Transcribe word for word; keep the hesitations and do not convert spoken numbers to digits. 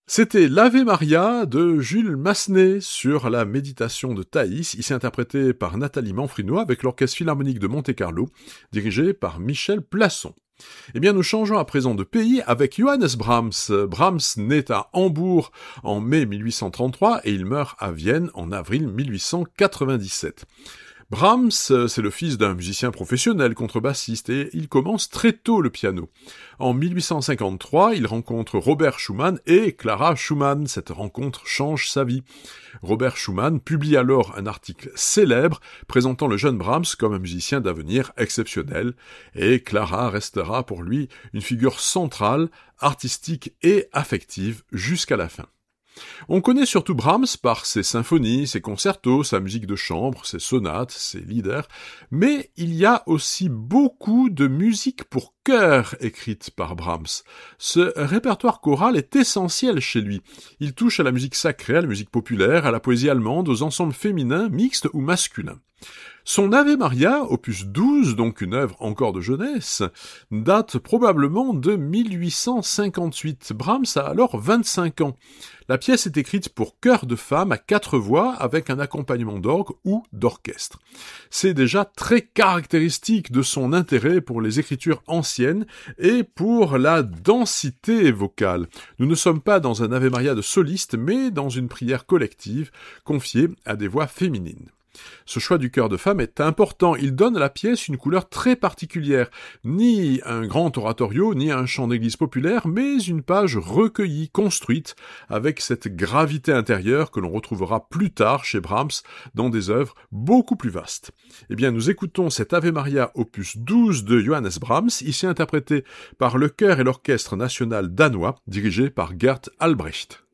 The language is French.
C'était l'Ave Maria de Jules Massenet sur la méditation de Thaïs, ici interprété par Nathalie Manfrino avec l'Orchestre Philharmonique de Monte-Carlo, dirigé par Michel Plasson. Eh bien, nous changeons à présent de pays avec Johannes Brahms. Brahms naît à Hambourg en mai mille huit cent trente-trois et il meurt à Vienne en avril mille huit cent quatre-vingt-dix-sept. Brahms, c'est le fils d'un musicien professionnel contrebassiste et il commence très tôt le piano. En mille huit cent cinquante-trois, il rencontre Robert Schumann et Clara Schumann. Cette rencontre change sa vie. Robert Schumann publie alors un article célèbre présentant le jeune Brahms comme un musicien d'avenir exceptionnel et Clara restera pour lui une figure centrale, artistique et affective jusqu'à la fin. On connaît surtout Brahms par ses symphonies, ses concertos, sa musique de chambre, ses sonates, ses lieder, mais il y a aussi beaucoup de musique pour chœur écrite par Brahms. Ce répertoire choral est essentiel chez lui. Il touche à la musique sacrée, à la musique populaire, à la poésie allemande, aux ensembles féminins, mixtes ou masculins. Son Ave Maria, opus douze, donc une œuvre encore de jeunesse, date probablement de mille huit cent cinquante-huit. Brahms a alors vingt-cinq ans. La pièce est écrite pour chœur de femmes à quatre voix avec un accompagnement d'orgue ou d'orchestre. C'est déjà très caractéristique de son intérêt pour les écritures anciennes et pour la densité vocale. Nous ne sommes pas dans un Ave Maria de soliste, mais dans une prière collective confiée à des voix féminines. Ce choix du chœur de femme est important, il donne à la pièce une couleur très particulière, ni un grand oratorio, ni un chant d'église populaire, mais une page recueillie, construite, avec cette gravité intérieure que l'on retrouvera plus tard chez Brahms dans des œuvres beaucoup plus vastes. Eh bien, nous écoutons cet Ave Maria opus douze de Johannes Brahms, ici interprété par le chœur et l'orchestre national danois, dirigé par Gert Albrecht.